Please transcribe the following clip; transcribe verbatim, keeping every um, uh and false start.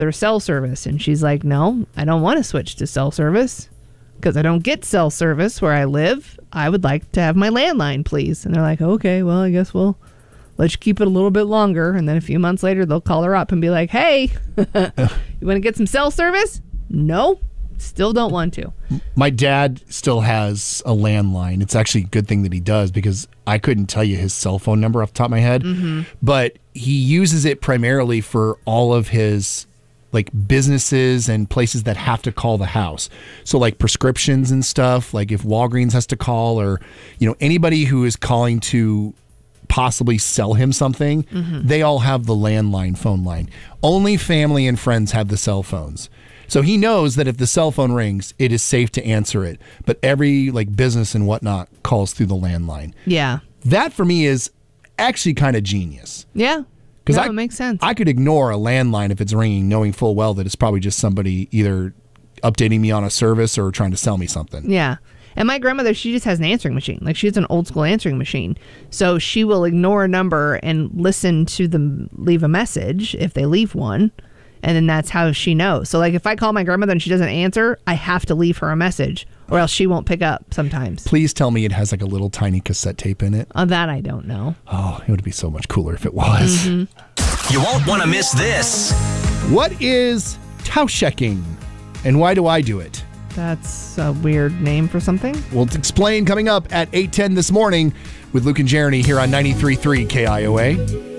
their cell service. And she's like, no, I don't want to switch to cell service because I don't get cell service where I live. I would like to have my landline, please. And they're like, okay, well, I guess we'll let you keep it a little bit longer. And then a few months later, they'll call her up and be like, hey, you want to get some cell service? No, still don't want to. My dad still has a landline. It's actually a good thing that he does because I couldn't tell you his cell phone number off the top of my head. Mm-hmm. But he uses it primarily for all of his like businesses and places that have to call the house. So like prescriptions and stuff, like if Walgreens has to call or, you know, anybody who is calling to possibly sell him something, mm-hmm. they all have the landline phone line. Only family and friends have the cell phones. So he knows that if the cell phone rings, it is safe to answer it. But every like business and whatnot calls through the landline. Yeah. That for me is actually kind of genius. Yeah. Because no, I, it makes sense. I could ignore a landline if it's ringing, knowing full well that it's probably just somebody either updating me on a service or trying to sell me something. Yeah. And my grandmother, she just has an answering machine. Like, she has an old school answering machine. So she will ignore a number and listen to them leave a message if they leave one. And then that's how she knows. So, like, if I call my grandmother and she doesn't answer, I have to leave her a message or else she won't pick up sometimes. Please tell me it has, like, a little tiny cassette tape in it. Oh, that I don't know. Oh, it would be so much cooler if it was. Mm-hmm. You won't want to miss this. What is Tauschecking, and why do I do it? That's a weird name for something. We'll explain coming up at eight ten this morning with Luke and Jeremy here on ninety-three point three K I O A.